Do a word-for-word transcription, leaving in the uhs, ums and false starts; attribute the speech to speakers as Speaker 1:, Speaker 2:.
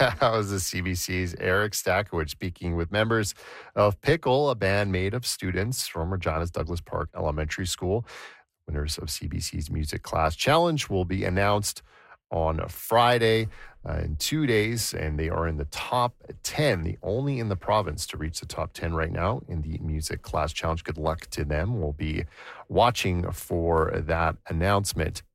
Speaker 1: That was the C B C's Eric Stakowicz speaking with members of Pickle, a band made of students from Regina's Douglas Park Elementary School. Winners of C B C's Music Class Challenge will be announced on Friday uh, in two days, and they are in the top ten, the only in the province to reach the top ten right now in the Music Class Challenge. Good luck to them. We'll be watching for that announcement.